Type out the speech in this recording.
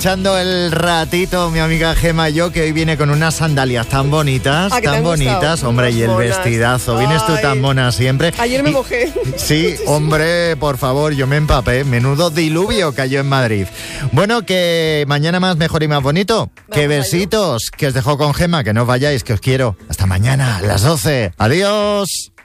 Echando el ratito, mi amiga Gema y yo, que hoy viene con unas sandalias tan bonitas, tan bonitas, hombre, y el vestidazo. Vienes tú tan mona siempre. Ayer me mojé. Sí, hombre, por favor, yo me empapé. Menudo diluvio cayó en Madrid. Bueno, que mañana más, mejor y más bonito. Que besitos, que os dejo con Gema, que no os vayáis, que os quiero. Hasta mañana, a las 12. Adiós.